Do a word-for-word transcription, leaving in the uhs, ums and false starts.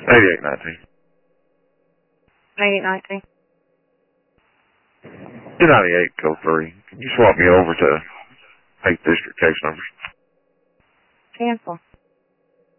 eighty-eight nineteen. eighty-eight nineteen. two ninety-eight, code three. Can you swap me over to eighth District case numbers? Cancel.